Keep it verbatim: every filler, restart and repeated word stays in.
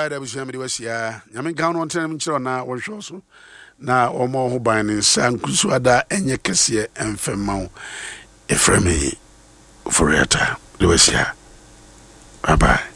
Friday busia me de wasia nyame kan no ntem nkyerɛ na wɔhwɛ so na ɔmo ho ban ne nsa nkusu ada enye kese emfema wo efremi Furiata de wasia bye bye.